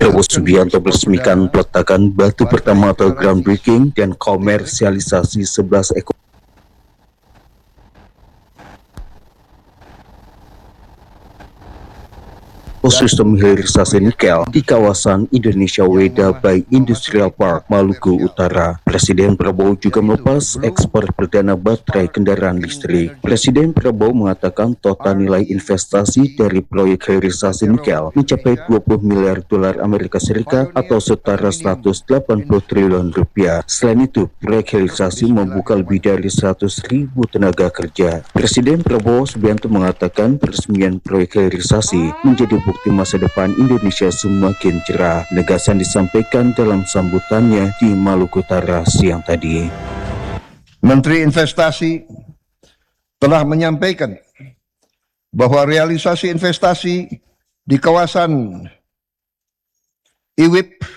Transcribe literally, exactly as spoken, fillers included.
Prabowo Subianto meresmikan peletakan batu pertama atau groundbreaking dan komersialisasi sebelas ekor sistem hilirisasi nikel di kawasan Indonesia Weda by Industrial Park, Maluku Utara. Presiden Prabowo juga melepas ekspor perdana baterai kendaraan listrik. Presiden Prabowo mengatakan total nilai investasi dari proyek hilirisasi nikel mencapai dua puluh miliar dolar Amerika Serikat atau setara seratus delapan puluh triliun rupiah. Selain itu, proyek hilirisasi membuka lebih dari seratus ribu tenaga kerja. Presiden Prabowo Subianto mengatakan peresmian proyek hilirisasi menjadi bukti masa depan Indonesia semakin cerah. Penegasan disampaikan dalam sambutannya di Maluku Utara siang tadi. Menteri Investasi telah menyampaikan bahwa realisasi investasi di kawasan I W I P